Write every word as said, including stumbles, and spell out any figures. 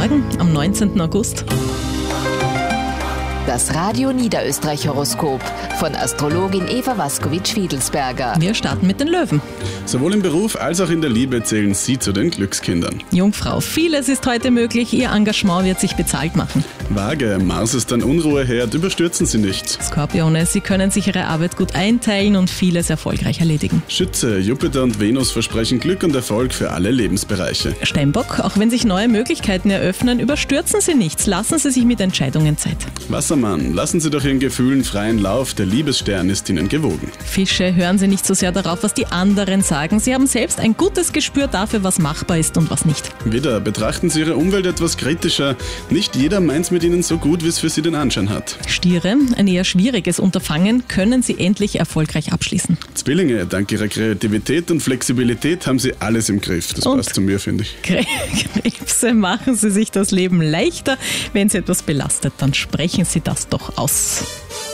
morgen, am neunzehnten August. Das Radio Niederösterreich Horoskop von Astrologin Eva Waskowitsch-Fiedelsberger. Wir starten mit den Löwen. Sowohl im Beruf als auch in der Liebe zählen Sie zu den Glückskindern. Jungfrau, vieles ist heute möglich, Ihr Engagement wird sich bezahlt machen. Waage, Mars ist ein Unruheherd, überstürzen Sie nicht. Skorpione, Sie können sich Ihre Arbeit gut einteilen und vieles erfolgreich erledigen. Schütze, Jupiter und Venus versprechen Glück und Erfolg für alle Lebensbereiche. Steinbock, auch wenn sich neue Möglichkeiten eröffnen, überstürzen Sie nichts, lassen Sie sich mit Entscheidungen Zeit. Wassermann, lassen Sie doch Ihren Gefühlen freien Lauf, der Liebesstern ist Ihnen gewogen. Fische, hören Sie nicht so sehr darauf, was die anderen sagen. Sie haben selbst ein gutes Gespür dafür, was machbar ist und was nicht. Widder, betrachten Sie Ihre Umwelt etwas kritischer. Nicht jeder meint's mit Ihnen so gut, wie es für Sie den Anschein hat. Stiere, ein eher schwieriges Unterfangen, können Sie endlich erfolgreich abschließen. Zwillinge, dank Ihrer Kreativität und Flexibilität haben Sie alles im Griff. Das Und passt zu mir, finde ich. Krebse, machen Sie sich das Leben leichter. Wenn Sie etwas belastet, dann sprechen Sie das doch aus.